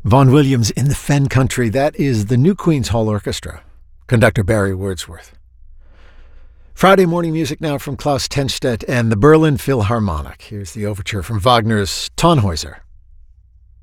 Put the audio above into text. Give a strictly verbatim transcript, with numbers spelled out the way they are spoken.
Vaughan Williams in the Fen Country. That is the New Queen's Hall Orchestra. Conductor Barry Wordsworth. Friday morning music now from Klaus Tenstedt and the Berlin Philharmonic. Here's the overture from Wagner's Tannhäuser.